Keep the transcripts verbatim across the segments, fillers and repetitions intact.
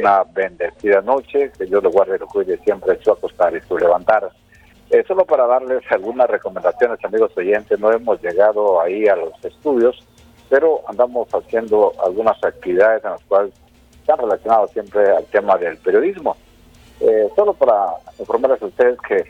una bendecida noche, que Dios lo guarde y lo cuide siempre su acostar y su levantar. Eh, solo para darles algunas recomendaciones, amigos oyentes, no hemos llegado ahí a los estudios, pero andamos haciendo algunas actividades en las cuales están relacionadas siempre al tema del periodismo. Eh, solo para informarles a ustedes que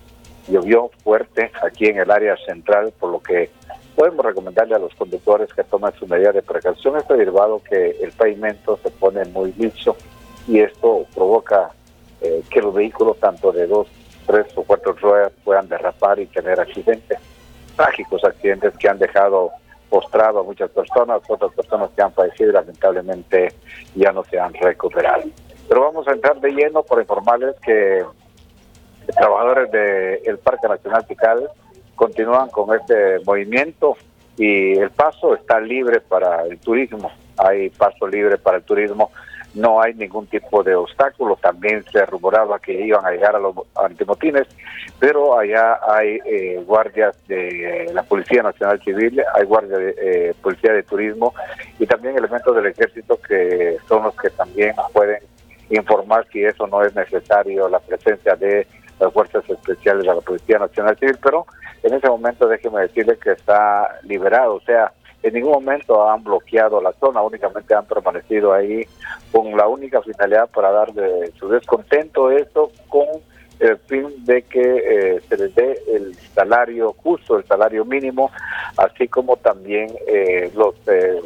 llovió fuerte aquí en el área central, por lo que podemos recomendarle a los conductores que tomen su medida de precaución. Esto derivado que el pavimento se pone muy liso y esto provoca eh, que los vehículos, tanto de dos, tres o cuatro ruedas, puedan derrapar y tener accidentes, trágicos accidentes que han dejado postrado a muchas personas, otras personas que han fallecido y lamentablemente ya no se han recuperado. Pero vamos a entrar de lleno por informarles que trabajadores del Parque Nacional Tikal continúan con este movimiento y el paso está libre para el turismo. Hay paso libre para el turismo, no hay ningún tipo de obstáculo. También se rumoraba que iban a llegar a los antimotines, pero allá hay eh, guardias de la Policía Nacional Civil, hay guardias de eh, Policía de Turismo y también elementos del Ejército que son los que también pueden informar si eso no es necesario, la presencia de las fuerzas especiales de la Policía Nacional Civil, pero en ese momento déjeme decirle que está liberado, o sea, en ningún momento han bloqueado la zona, únicamente han permanecido ahí con la única finalidad para dar de su descontento, esto con el fin de que eh, se les dé el salario justo, el salario mínimo, así como también eh, los eh,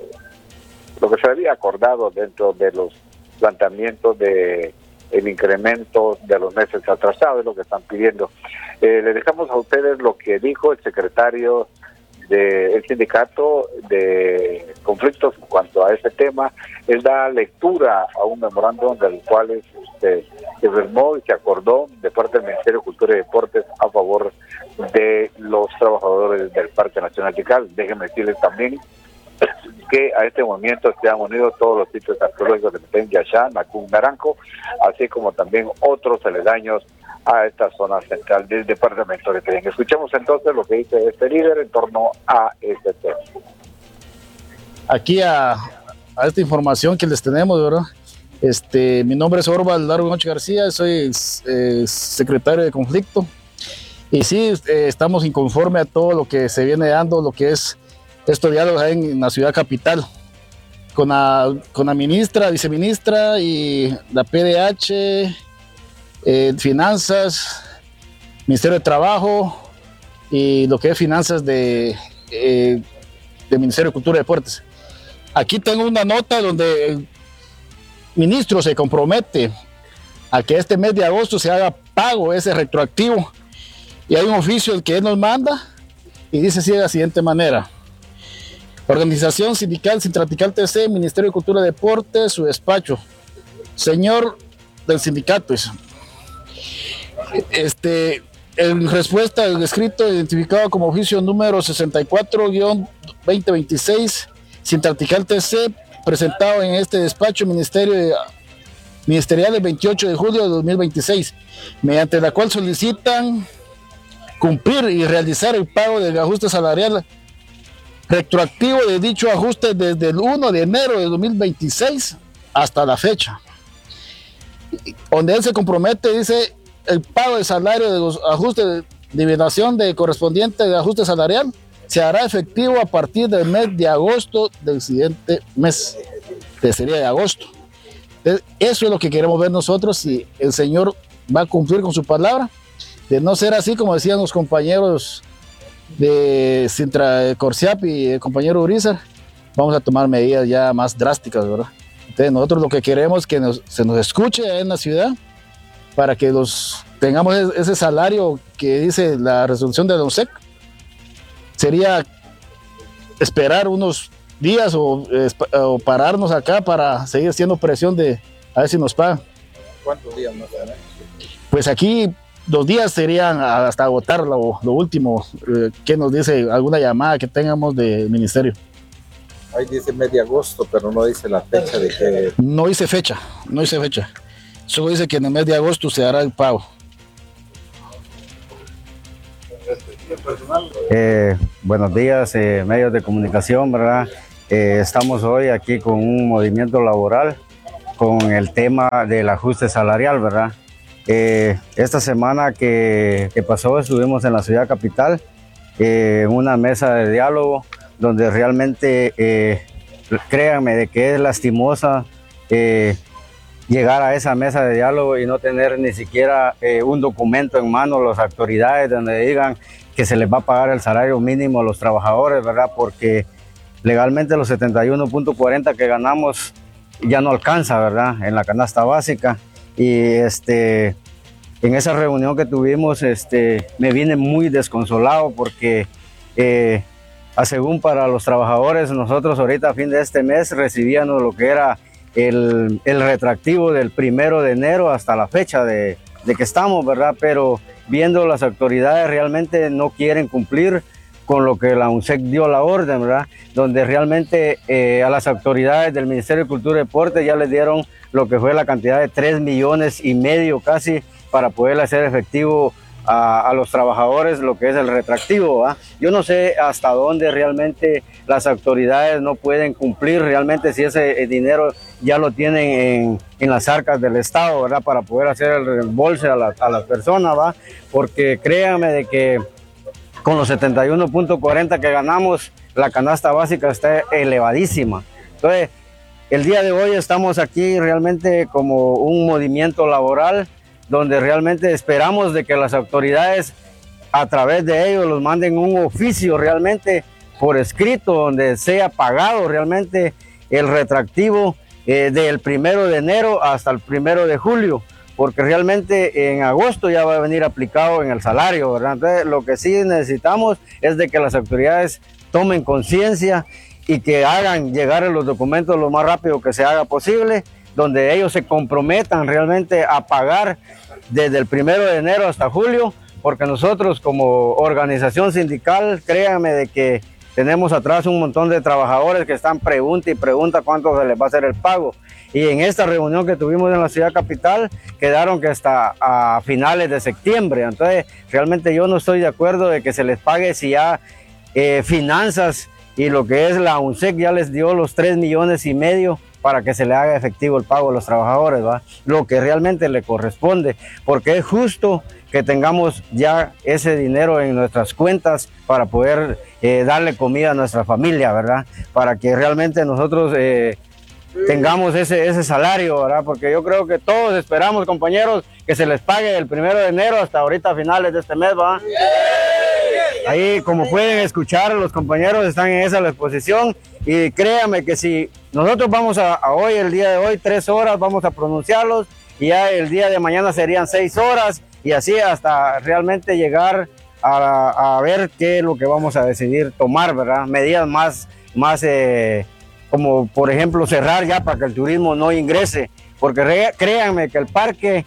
lo que se había acordado dentro de los planteamientos de el incremento de los meses atrasados, es lo que están pidiendo. Eh, le dejamos a ustedes lo que dijo el secretario del sindicato de conflictos en cuanto a ese tema. Él da lectura a un memorándum del cual este, se firmó y se acordó de parte del Ministerio de Cultura y Deportes a favor de los trabajadores del Parque Nacional Tikal. Déjenme decirles también que a este movimiento se han unido todos los sitios arqueológicos de Petén, Yashá, Nacún, Naranjo, así como también otros aledaños a esta zona central del departamento de Petén. Escuchemos entonces lo que dice este líder en torno a este tema. Aquí a, a esta información que les tenemos, ¿verdad? Este, mi nombre es Orval Largo Noche García, soy eh, secretario de conflicto y sí, eh, estamos inconforme a todo lo que se viene dando, lo que es estos diálogos en la ciudad capital, con la, con la ministra, viceministra y la P D H, eh, Finanzas, Ministerio de Trabajo y lo que es Finanzas de, eh, del Ministerio de Cultura y Deportes. Aquí tengo una nota donde el ministro se compromete a que este mes de agosto se haga pago ese retroactivo y hay un oficio que él nos manda y dice así de la siguiente manera: Organización Sindical Sintratical T C, Ministerio de Cultura y Deportes, su despacho. Señor del sindicato, este, en respuesta al escrito identificado como oficio número sesenta y cuatro guión veinte veintiséis, Sintratical T C, presentado en este despacho ministerio de, ministerial el veintiocho de julio de dos mil veintiséis, mediante la cual solicitan cumplir y realizar el pago del ajuste salarial retroactivo de dicho ajuste desde el primero de enero de dos mil veintiséis hasta la fecha, donde él se compromete, dice, el pago de salario de los ajustes de divinación de correspondiente de ajuste salarial se hará efectivo a partir del mes de agosto del siguiente mes, que sería de agosto. Entonces, eso es lo que queremos ver nosotros, si el señor va a cumplir con su palabra. De no ser así, como decían los compañeros de Sintra Corsiap y el compañero Urizar, vamos a tomar medidas ya más drásticas, ¿verdad? Entonces nosotros lo que queremos es que nos, se nos escuche en la ciudad para que los, tengamos ese salario que dice la resolución de la O S E C. Sería esperar unos días o, o pararnos acá para seguir haciendo presión de a ver si nos pagan. ¿Cuántos días más será? Pues aquí dos días serían hasta agotar lo, lo último. Eh, ¿Qué nos dice alguna llamada que tengamos del ministerio? Ahí dice mes de agosto, pero no dice la fecha de que... No dice fecha, no dice fecha. Solo dice que en el mes de agosto se hará el pago. Eh, buenos días, eh, medios de comunicación, ¿verdad? Eh, estamos hoy aquí con un movimiento laboral con el tema del ajuste salarial, ¿verdad? Eh, esta semana que, que pasó estuvimos en la ciudad capital, eh, en una mesa de diálogo donde realmente, eh, créanme, de que es lastimosa eh, llegar a esa mesa de diálogo y no tener ni siquiera eh, un documento en mano las autoridades donde digan que se les va a pagar el salario mínimo a los trabajadores, ¿verdad? Porque legalmente los setenta y uno punto cuarenta que ganamos ya no alcanza, ¿verdad? En la canasta básica. Y este, en esa reunión que tuvimos este, me vine muy desconsolado porque eh, según para los trabajadores, nosotros ahorita a fin de este mes recibíamos lo que era el, el retractivo del primero de enero hasta la fecha de, de que estamos, ¿verdad? Pero viendo las autoridades realmente no quieren cumplir con lo que la UNSEC dio la orden, ¿verdad? Donde realmente eh, a las autoridades del Ministerio de Cultura y Deporte ya les dieron lo que fue la cantidad de tres millones y medio casi para poder hacer efectivo A, a los trabajadores lo que es el retractivo, ¿verdad? Yo no sé hasta dónde realmente las autoridades no pueden cumplir realmente si ese dinero ya lo tienen en, en las arcas del Estado, ¿verdad? Para poder hacer el reembolso a, la, a las personas, ¿verdad? Porque créanme de que con los setenta y uno punto cuarenta que ganamos, la canasta básica está elevadísima. Entonces, el día de hoy estamos aquí realmente como un movimiento laboral donde realmente esperamos de que las autoridades a través de ellos los manden un oficio realmente por escrito donde sea pagado realmente el retractivo eh, del primero de enero hasta el primero de julio, porque realmente en agosto ya va a venir aplicado en el salario, ¿verdad? Entonces lo que sí necesitamos es de que las autoridades tomen conciencia y que hagan llegar los documentos lo más rápido que se haga posible, donde ellos se comprometan realmente a pagar desde el primero de enero hasta julio, porque nosotros como organización sindical, créanme de que tenemos atrás un montón de trabajadores que están pregunta y pregunta cuánto se les va a hacer el pago. Y en esta reunión que tuvimos en la ciudad capital, quedaron que hasta a finales de septiembre. Entonces, realmente yo no estoy de acuerdo de que se les pague si ya eh, finanzas y lo que es la UNSEC ya les dio los tres millones y medio para que se le haga efectivo el pago a los trabajadores, ¿va? Lo que realmente le corresponde, porque es justo que tengamos ya ese dinero en nuestras cuentas para poder eh, darle comida a nuestra familia, ¿verdad? Para que realmente nosotros eh, tengamos ese, ese salario, ¿verdad? Porque yo creo que todos esperamos, compañeros, que se les pague el primero de enero hasta ahorita a finales de este mes, ¿va? Ahí, como pueden escuchar, los compañeros están en esa exposición y créanme que si nosotros vamos a, a hoy, el día de hoy, tres horas, vamos a pronunciarlos y ya el día de mañana serían seis horas y así hasta realmente llegar a, a ver qué es lo que vamos a decidir tomar, ¿verdad? Medidas más, más eh, como por ejemplo cerrar ya para que el turismo no ingrese, porque re, créanme que el parque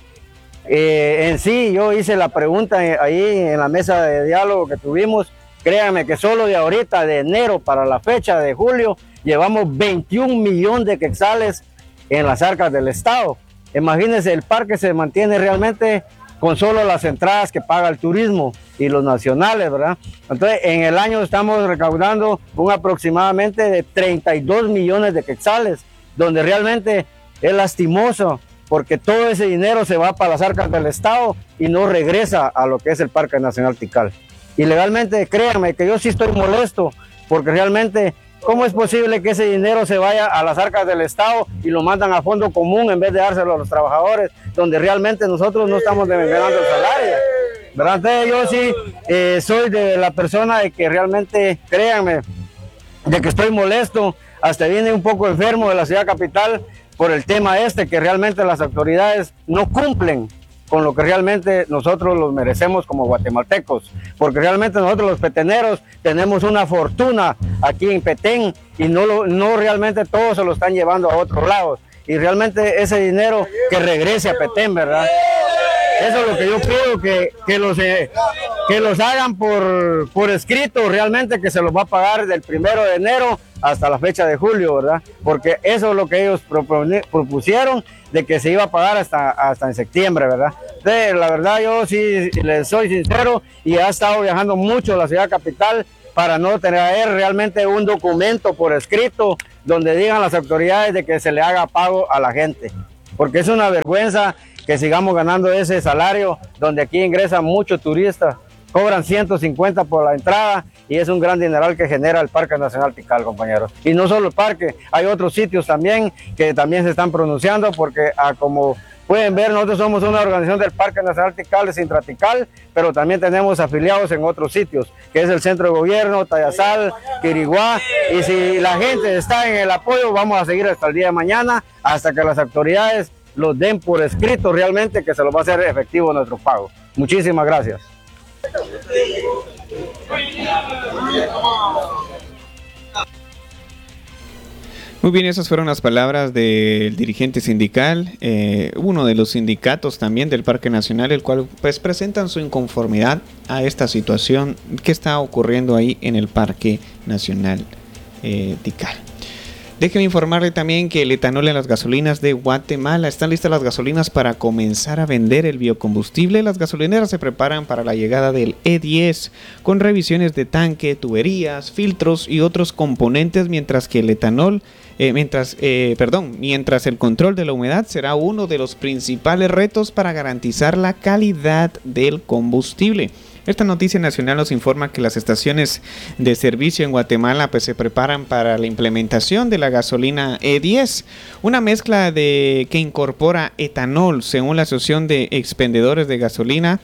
Eh, en sí, yo hice la pregunta ahí en la mesa de diálogo que tuvimos. Créanme que solo de ahorita, de enero para la fecha de julio, llevamos veintiún millones de quetzales en las arcas del Estado. Imagínense, el parque se mantiene realmente con solo las entradas que paga el turismo y los nacionales, ¿verdad? Entonces, en el año estamos recaudando un aproximadamente de treinta y dos millones de quetzales, donde realmente es lastimoso, porque todo ese dinero se va para las arcas del Estado y no regresa a lo que es el Parque Nacional Tikal. Y legalmente, créanme que yo sí estoy molesto, porque realmente, ¿cómo es posible que ese dinero se vaya a las arcas del Estado y lo mandan a fondo común en vez de dárselo a los trabajadores, donde realmente nosotros no estamos devengando el salario? ¿Verdad? Entonces yo sí eh, soy de la persona de que realmente, créanme, de que estoy molesto, hasta viene un poco enfermo de la ciudad capital, por el tema este, que realmente las autoridades no cumplen con lo que realmente nosotros los merecemos como guatemaltecos, porque realmente nosotros los peteneros tenemos una fortuna aquí en Petén y no, lo, no realmente todos se lo están llevando a otros lados, y realmente ese dinero que regrese a Petén, ¿verdad? Eso es lo que yo pido, que, que, los, eh, que los hagan por, por escrito, realmente que se los va a pagar del primero de enero hasta la fecha de julio, ¿verdad? Porque eso es lo que ellos propusieron, de que se iba a pagar hasta, hasta en septiembre, ¿verdad? Entonces, la verdad, yo sí les soy sincero y he estado viajando mucho a la ciudad capital para no tener realmente un documento por escrito donde digan las autoridades de que se le haga pago a la gente, porque es una vergüenza que sigamos ganando ese salario donde aquí ingresan muchos turistas, cobran ciento cincuenta por la entrada y es un gran dineral que genera el Parque Nacional Tikal, compañeros. Y no solo el parque, hay otros sitios también que también se están pronunciando porque ah, como pueden ver, nosotros somos una organización del Parque Nacional Tikal, de Sintratikal, pero también tenemos afiliados en otros sitios, que es el Centro de Gobierno, Tayasal, Quiriguá, y si la gente está en el apoyo, vamos a seguir hasta el día de mañana, hasta que las autoridades los den por escrito realmente que se los va a hacer efectivo nuestro pago. Muchísimas gracias. Muy bien, esas fueron las palabras del dirigente sindical, eh, uno de los sindicatos también del Parque Nacional, el cual pues presentan su inconformidad a esta situación que está ocurriendo ahí en el Parque Nacional eh, Tikal. Déjeme informarle también que el etanol en las gasolinas de Guatemala. Están listas las gasolinas para comenzar a vender el biocombustible. Las gasolineras se preparan para la llegada del E diez con revisiones de tanque, tuberías, filtros y otros componentes, mientras que el etanol, eh, mientras, eh, perdón, mientras el control de la humedad será uno de los principales retos para garantizar la calidad del combustible. Esta noticia nacional nos informa que las estaciones de servicio en Guatemala pues, se preparan para la implementación de la gasolina E diez, una mezcla de, que incorpora etanol, según la Asociación de Expendedores de Gasolina,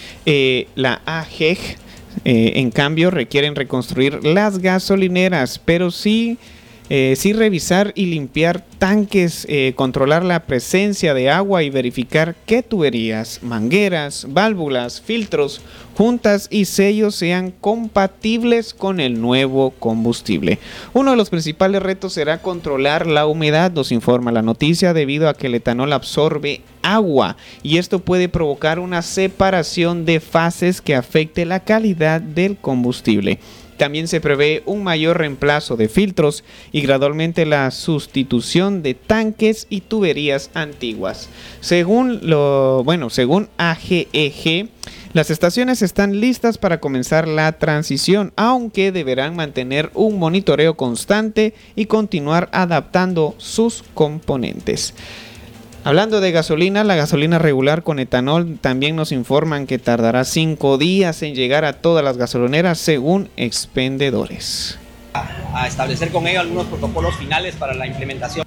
eh, la A G E G. Eh, en cambio, requieren reconstruir las gasolineras, pero sí... Eh, sí revisar y limpiar tanques, eh, controlar la presencia de agua y verificar que tuberías, mangueras, válvulas, filtros, juntas y sellos sean compatibles con el nuevo combustible. Uno de los principales retos será controlar la humedad, nos informa la noticia, debido a que el etanol absorbe agua y esto puede provocar una separación de fases que afecte la calidad del combustible. También se prevé un mayor reemplazo de filtros y gradualmente la sustitución de tanques y tuberías antiguas. Según lo, bueno, según A G E G, las estaciones están listas para comenzar la transición, aunque deberán mantener un monitoreo constante y continuar adaptando sus componentes. Hablando de gasolina, la gasolina regular con etanol también nos informan que tardará cinco días en llegar a todas las gasolineras según expendedores. A, a establecer con ellos algunos protocolos finales para la implementación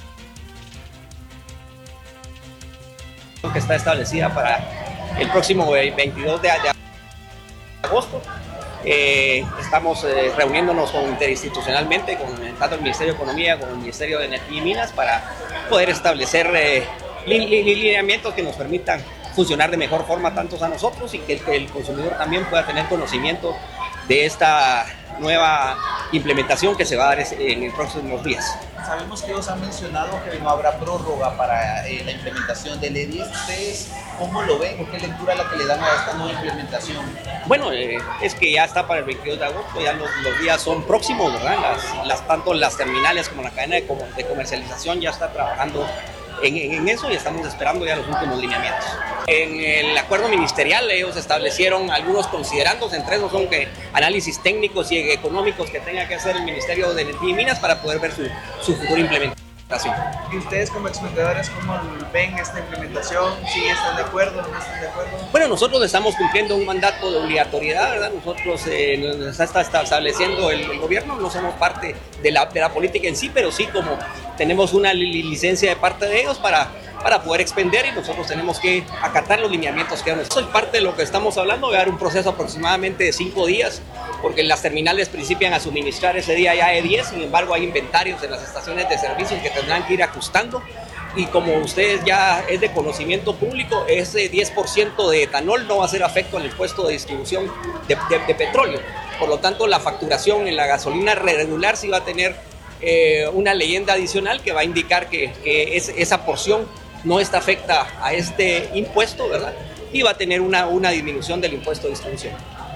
que está establecida para el próximo veintidós de agosto. Eh, estamos eh, reuniéndonos con, interinstitucionalmente con tanto el Ministerio de Economía como el Ministerio de Energía y Minas para poder establecer eh, li, li, lineamientos que nos permitan funcionar de mejor forma tanto a nosotros y que el, que el consumidor también pueda tener conocimiento de esta nueva implementación que se va a dar en los próximos días. Sabemos que ellos han mencionado que no habrá prórroga para eh, la implementación del E diez. ¿Ustedes cómo lo ven o qué lectura es la que le dan a esta nueva implementación? Bueno, eh, es que ya está para el veintidós de agosto, ya los, los días son próximos, ¿verdad? Las, las, tanto las terminales como la cadena de, de comercialización ya está trabajando en, en, en eso y estamos esperando ya los últimos lineamientos. En el acuerdo ministerial ellos establecieron algunos considerandos, entre esos son que análisis técnicos y económicos que tenga que hacer el Ministerio de Energía y Minas para poder ver su, su futura implementación. ¿Y ustedes como expendedores cómo ven esta implementación? ¿Sí están de acuerdo? ¿No están de acuerdo? Bueno, nosotros estamos cumpliendo un mandato de obligatoriedad, ¿verdad? Nosotros eh, nos está, está estableciendo el, el gobierno, no somos parte de la, de la política en sí, pero sí como tenemos una li licencia de parte de ellos para, para poder expender y nosotros tenemos que acatar los lineamientos que dan. Eso es parte de lo que estamos hablando, va a haber un proceso aproximadamente de cinco días, porque las terminales principian a suministrar ese día ya E diez, sin embargo hay inventarios en las estaciones de servicio que tendrán que ir ajustando y como ustedes ya es de conocimiento público, ese diez por ciento de etanol no va a ser afecto al impuesto de distribución de, de, de petróleo. Por lo tanto, la facturación en la gasolina regular sí va a tener eh, una leyenda adicional que va a indicar que, que es, esa porción no está afecta a este impuesto, ¿verdad? Y va a tener una, una disminución del impuesto de distribución.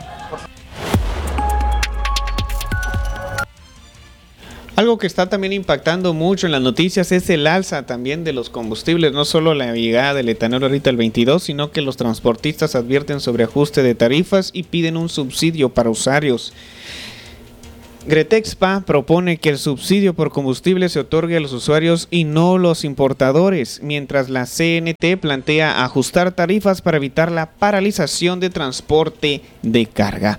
Algo que está también impactando mucho en las noticias es el alza también de los combustibles, no solo la llegada del etanol ahorita el veintidós, sino que los transportistas advierten sobre ajuste de tarifas y piden un subsidio para usuarios. Gretexpa propone que el subsidio por combustible se otorgue a los usuarios y no los importadores, mientras la C N T plantea ajustar tarifas para evitar la paralización de transporte de carga.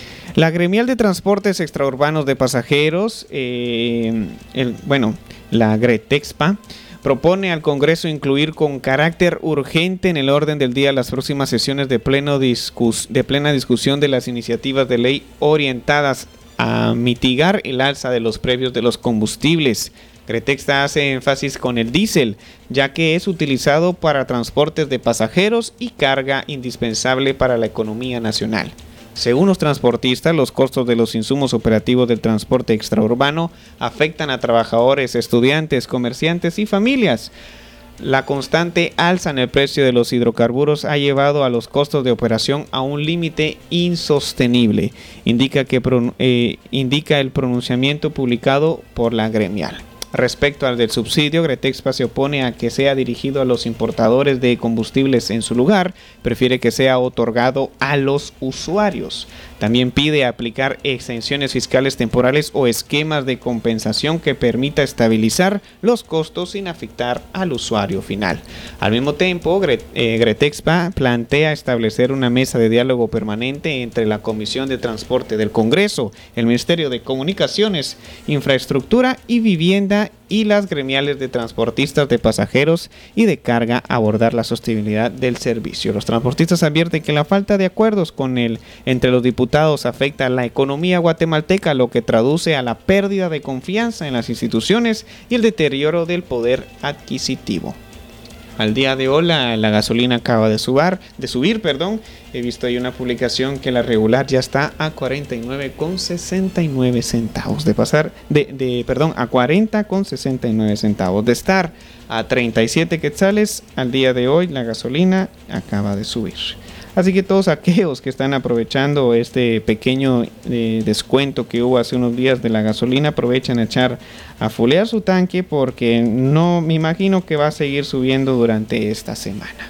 La gremial de transportes extraurbanos de pasajeros, eh, el, bueno, la Gretexpa, propone al Congreso incluir con carácter urgente en el orden del día las próximas sesiones de, pleno discus, de plena discusión de las iniciativas de ley orientadas a mitigar el alza de los precios de los combustibles. Gretexpa hace énfasis con el diésel, ya que es utilizado para transportes de pasajeros y carga indispensable para la economía nacional. Según los transportistas, los costos de los insumos operativos del transporte extraurbano afectan a trabajadores, estudiantes, comerciantes y familias. La constante alza en el precio de los hidrocarburos ha llevado a los costos de operación a un límite insostenible, indica, que, eh, indica el pronunciamiento publicado por la gremial. Respecto al del subsidio, Gretexpa se opone a que sea dirigido a los importadores de combustibles en su lugar, prefiere que sea otorgado a los usuarios. También pide aplicar exenciones fiscales temporales o esquemas de compensación que permita estabilizar los costos sin afectar al usuario final. Al mismo tiempo, Gretexpa plantea establecer una mesa de diálogo permanente entre la Comisión de Transporte del Congreso, el Ministerio de Comunicaciones, Infraestructura y Vivienda y las gremiales de transportistas de pasajeros y de carga a abordar la sostenibilidad del servicio. Los transportistas advierten que la falta de acuerdos con el, entre los diputados afecta a la economía guatemalteca, lo que traduce a la pérdida de confianza en las instituciones y el deterioro del poder adquisitivo. Al día de hoy la, la gasolina acaba de subir, de subir, perdón. He visto ahí una publicación que la regular ya está a cuarenta y nueve con sesenta y nueve centavos. De pasar, de, de perdón, a cuarenta con sesenta y nueve centavos. De estar a treinta y siete quetzales, al día de hoy la gasolina acaba de subir. Así que todos aquellos que están aprovechando este pequeño eh, descuento que hubo hace unos días de la gasolina, aprovechen a echar a fulear su tanque porque no me imagino que va a seguir subiendo durante esta semana.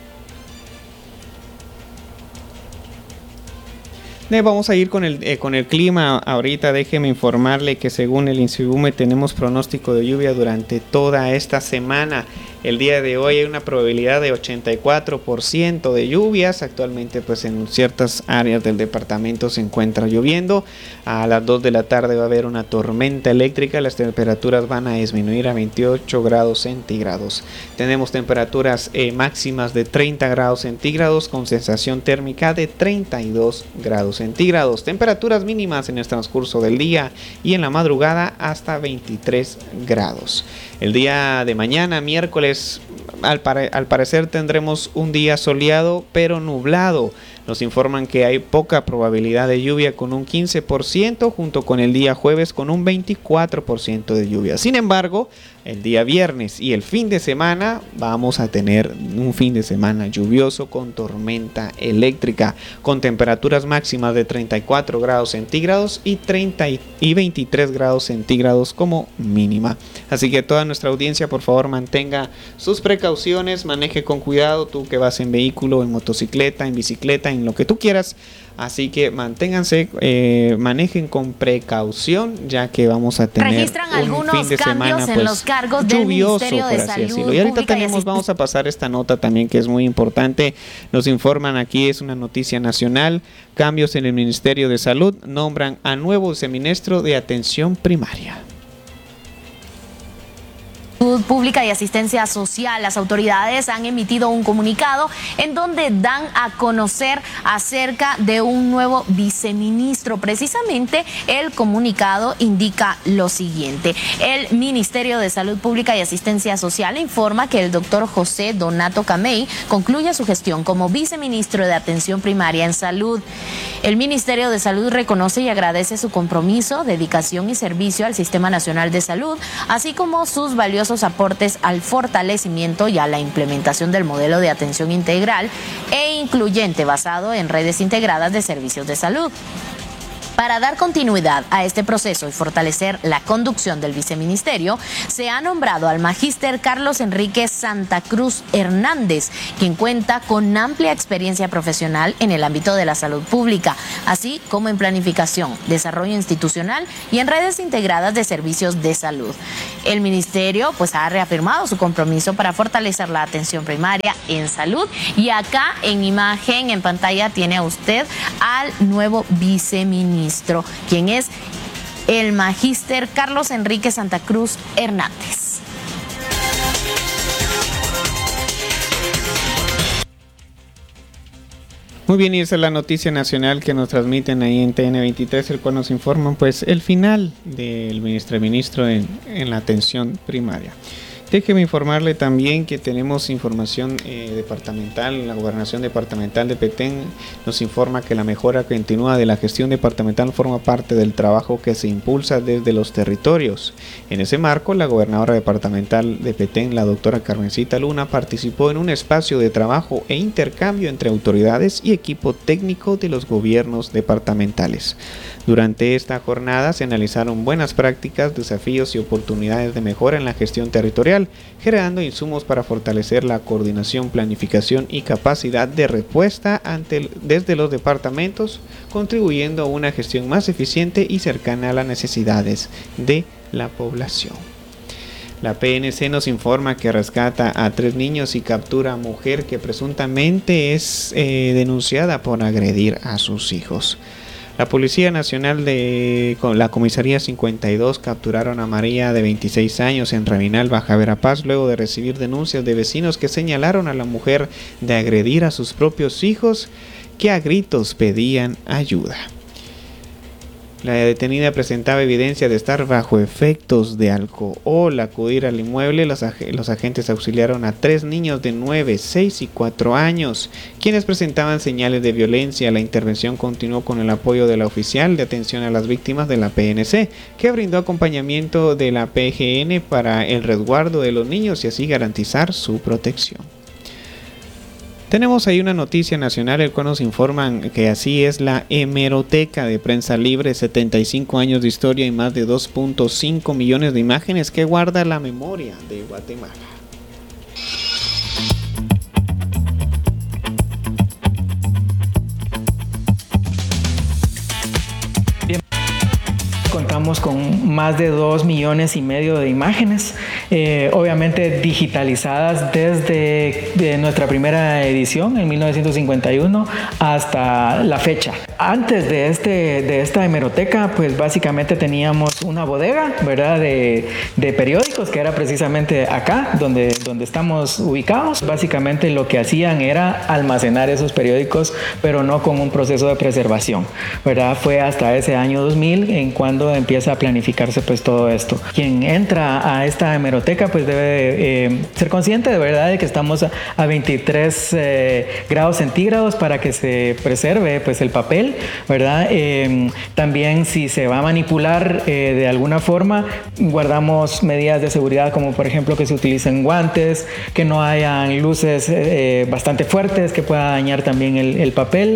Eh, vamos a ir con el, eh, con el clima. Ahorita déjeme informarle que según el INSIBUME tenemos pronóstico de lluvia durante toda esta semana. El día de hoy hay una probabilidad de ochenta y cuatro por ciento de lluvias. Actualmente pues en ciertas áreas del departamento se encuentra lloviendo. A las dos de la tarde va a haber una tormenta eléctrica. Las temperaturas van a disminuir a veintiocho grados centígrados. Tenemos temperaturas eh, máximas de treinta grados centígrados con sensación térmica de treinta y dos grados centígrados. Temperaturas mínimas en el transcurso del día y en la madrugada hasta veintitrés grados. El día de mañana, miércoles, al, pare- al parecer tendremos un día soleado pero nublado. Nos informan que hay poca probabilidad de lluvia con un quince por ciento, junto con el día jueves con un veinticuatro por ciento de lluvia. Sin embargo, el día viernes y el fin de semana vamos a tener un fin de semana lluvioso con tormenta eléctrica, con temperaturas máximas de treinta y cuatro grados centígrados y, treinta y veintitrés grados centígrados como mínima. Así que toda nuestra audiencia, por favor, mantenga sus precauciones, maneje con cuidado, tú que vas en vehículo, en motocicleta, en bicicleta, en lo que tú quieras. Así que manténganse, eh, manejen con precaución, ya que vamos a tener Registran un algunos fin de cambios semana en pues, los cargos del lluvioso, Ministerio de por así Salud decirlo. Y ahorita Pública y tenemos, Asistencia. vamos a pasar esta nota también que es muy importante. Nos informan aquí, es una noticia nacional. Cambios en el Ministerio de Salud, nombran a nuevo viceministro de Atención Primaria. Salud Pública y Asistencia Social, las autoridades han emitido un comunicado en donde dan a conocer acerca de un nuevo viceministro. Precisamente el comunicado indica lo siguiente: el Ministerio de Salud Pública y Asistencia Social informa que el doctor José Donato Camey concluye su gestión como viceministro de Atención Primaria en Salud. El Ministerio de Salud reconoce y agradece su compromiso, dedicación y servicio al Sistema Nacional de Salud, así como sus valiosos aportes al fortalecimiento y a la implementación del modelo de atención integral e incluyente basado en redes integradas de servicios de salud. Para dar continuidad a este proceso y fortalecer la conducción del viceministerio, se ha nombrado al magíster Carlos Enrique Santa Cruz Hernández, quien cuenta con amplia experiencia profesional en el ámbito de la salud pública, así como en planificación, desarrollo institucional y en redes integradas de servicios de salud. El ministerio pues ha reafirmado su compromiso para fortalecer la atención primaria en salud, y acá en imagen, en pantalla, tiene a usted al nuevo viceministro, quien es el magíster Carlos Enrique Santa Cruz Hernández. Muy bien, y esa es la noticia nacional que nos transmiten ahí en T N veintitrés, el cual nos informan pues el final del ministro ministro en, en la atención primaria. Déjeme informarle también que tenemos información eh, departamental. La gobernación departamental de Petén nos informa que la mejora continua de la gestión departamental forma parte del trabajo que se impulsa desde los territorios. En ese marco, la gobernadora departamental de Petén, la doctora Carmencita Luna, participó en un espacio de trabajo e intercambio entre autoridades y equipo técnico de los gobiernos departamentales. Durante esta jornada se analizaron buenas prácticas, desafíos y oportunidades de mejora en la gestión territorial, generando insumos para fortalecer la coordinación, planificación y capacidad de respuesta ante el, desde los departamentos, contribuyendo a una gestión más eficiente y cercana a las necesidades de la población. La P N C nos informa que rescata a tres niños y captura a mujer que presuntamente es eh, denunciada por agredir a sus hijos. La Policía Nacional de la Comisaría cincuenta y dos capturaron a María, de veintiséis años, en Raminal, Baja Verapaz, luego de recibir denuncias de vecinos que señalaron a la mujer de agredir a sus propios hijos, que a gritos pedían ayuda. La detenida presentaba evidencia de estar bajo efectos de alcohol. Al acudir al inmueble, los, ag- los agentes auxiliaron a tres niños de nueve, seis y cuatro años, quienes presentaban señales de violencia. La intervención continuó con el apoyo de la oficial de atención a las víctimas de la P N C, que brindó acompañamiento de la P G N para el resguardo de los niños y así garantizar su protección. Tenemos ahí una noticia nacional, el cual nos informan que así es la hemeroteca de Prensa Libre, setenta y cinco años de historia y más de dos punto cinco millones de imágenes que guarda la memoria de Guatemala. Contamos con más de dos millones y medio de imágenes, eh, obviamente digitalizadas desde de nuestra primera edición en mil novecientos cincuenta y uno hasta la fecha. Antes de, este, de esta hemeroteca, pues básicamente teníamos una bodega, ¿verdad?, de, de periódicos, que era precisamente acá donde, donde estamos ubicados. Básicamente lo que hacían era almacenar esos periódicos, pero no con un proceso de preservación, ¿verdad? Fue hasta ese año dos mil en cuando empieza a planificarse pues todo esto. Quien entra a esta hemeroteca pues debe eh, ser consciente de verdad de que estamos a, a veintitrés eh, grados centígrados para que se preserve pues el papel, ¿verdad? Eh, también si se va a manipular eh, de alguna forma, guardamos medidas de seguridad, como por ejemplo que se utilicen guantes, que no hayan luces eh, bastante fuertes que pueda dañar también el, el papel.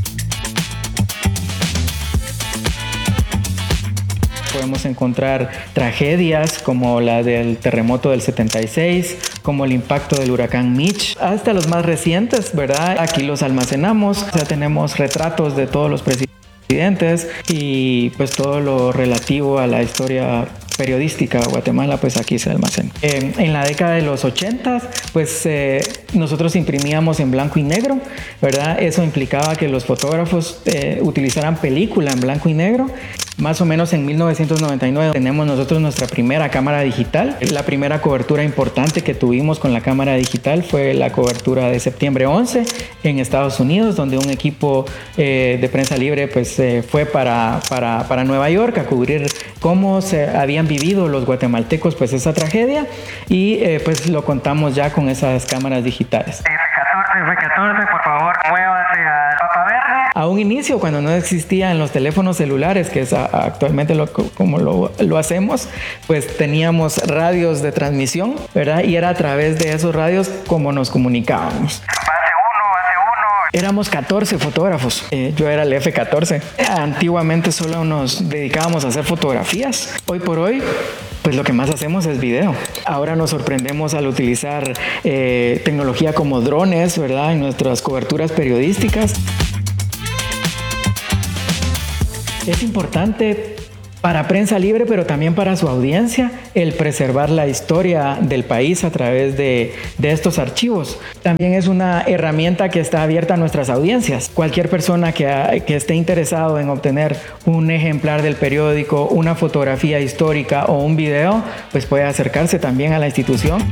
Podemos encontrar tragedias como la del terremoto del setenta y seis, como el impacto del huracán Mitch, hasta los más recientes, ¿verdad? Aquí los almacenamos, o sea, tenemos retratos de todos los presidentes y pues todo lo relativo a la historia periodística de Guatemala, pues aquí se almacena. Eh, en la década de los ochentas, pues eh, nosotros imprimíamos en blanco y negro, ¿verdad? Eso implicaba que los fotógrafos eh, utilizaran película en blanco y negro. Más o menos en mil novecientos noventa y nueve tenemos nosotros nuestra primera cámara digital. La primera cobertura importante que tuvimos con la cámara digital fue la cobertura de septiembre once en Estados Unidos, donde un equipo eh, de Prensa Libre pues, eh, fue para, para, para Nueva York a cubrir cómo se habían vivido los guatemaltecos pues, esa tragedia, y eh, pues lo contamos ya con esas cámaras digitales. F catorce, por favor, muévase a Papa Verde. A un inicio, cuando no existían los teléfonos celulares, que es a, a, actualmente lo, como lo, lo hacemos, pues teníamos radios de transmisión, ¿verdad? Y era a través de esos radios como nos comunicábamos. Base uno, base uno, Éramos catorce fotógrafos, eh, yo era el F catorce. Antiguamente solo nos dedicábamos a hacer fotografías. Hoy por hoy, pues lo que más hacemos es video. Ahora nos sorprendemos al utilizar eh, tecnología como drones, ¿verdad?, en nuestras coberturas periodísticas. Es importante para Prensa Libre, pero también para su audiencia, el preservar la historia del país a través de, de estos archivos. También es una herramienta que está abierta a nuestras audiencias. Cualquier persona que, que esté interesado en obtener un ejemplar del periódico, una fotografía histórica o un video, pues puede acercarse también a la institución.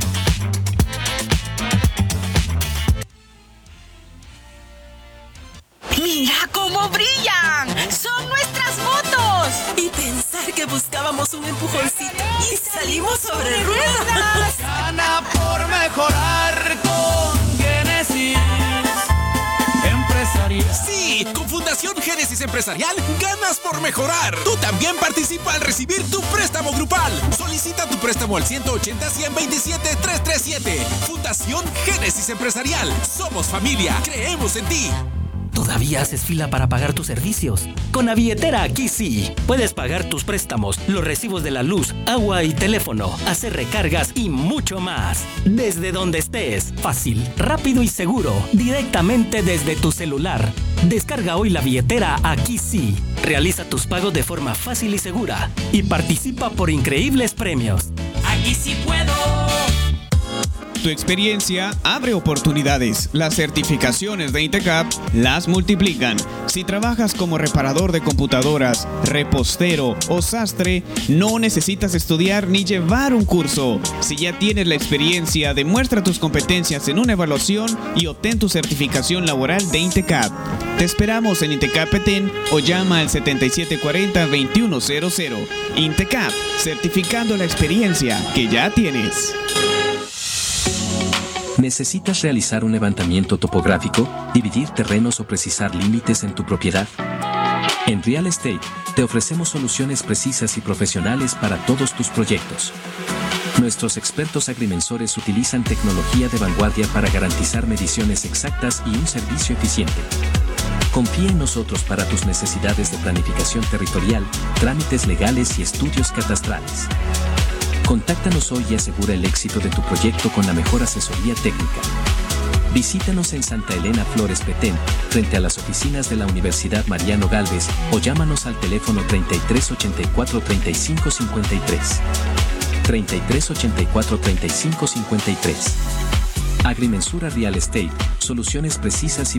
¡Mira cómo brillan! ¡Son nuestras fotos! Y pensar que buscábamos un empujoncito y salimos sobre ruedas. Gana por mejorar con Génesis Empresarial. Sí, con Fundación Génesis Empresarial ganas por mejorar. Tú también participa al recibir tu préstamo grupal. Solicita tu préstamo al ciento ochenta, ciento veintisiete, trescientos treinta y siete. Fundación Génesis Empresarial. Somos familia. Creemos en ti. ¿Todavía haces fila para pagar tus servicios? Con la billetera aquí sí. Puedes pagar tus préstamos, los recibos de la luz, agua y teléfono, hacer recargas y mucho más. Desde donde estés, fácil, rápido y seguro, directamente desde tu celular. Descarga hoy la billetera aquí sí. Realiza tus pagos de forma fácil y segura y participa por increíbles premios. Aquí sí puedo. Tu experiencia abre oportunidades. Las certificaciones de INTECAP las multiplican. Si trabajas como reparador de computadoras, repostero o sastre, no necesitas estudiar ni llevar un curso. Si ya tienes la experiencia, demuestra tus competencias en una evaluación y obtén tu certificación laboral de INTECAP. Te esperamos en INTECAP Petén o llama al setenta y siete cuarenta, veintiuno cero cero. INTECAP, certificando la experiencia que ya tienes. ¿Necesitas realizar un levantamiento topográfico, dividir terrenos o precisar límites en tu propiedad? En Real Estate, te ofrecemos soluciones precisas y profesionales para todos tus proyectos. Nuestros expertos agrimensores utilizan tecnología de vanguardia para garantizar mediciones exactas y un servicio eficiente. Confía en nosotros para tus necesidades de planificación territorial, trámites legales y estudios catastrales. Contáctanos hoy y asegura el éxito de tu proyecto con la mejor asesoría técnica. Visítanos en Santa Elena Flores Petén, frente a las oficinas de la Universidad Mariano Gálvez, o llámanos al teléfono treinta y tres ochenta y cuatro, treinta y cinco cincuenta y tres. treinta y tres ochenta y cuatro, treinta y cinco cincuenta y tres. Agrimensura Real Estate, soluciones precisas y